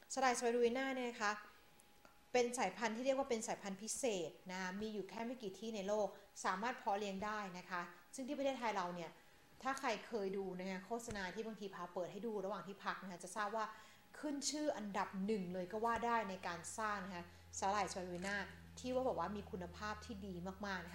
สไลด์สไปรูลิน่าเนี่ยนะคะเป็นสายพันธุ์ที่เรียกว่าเป็นสายพันธุ์พิเศษนะมีอยู่แค่ไม่กี่ที่ในโลกสามารถเพาะเลี้ยงได้นะคะซึ่งที่ประเทศไทยเราเนี่ยถ้าใครเคยดูนะคะโฆษณาที่บางทีพาเปิดให้ดูระหว่างที่พักนะคะจะทราบว่าขึ้นชื่ออันดับหนึ่งเลยก็ว่าได้ในการสร้างนะคะสาหร่ายสไปรูลิน่าที่ว่าบอกว่ามีคุณภาพที่ดีมากๆนะคะ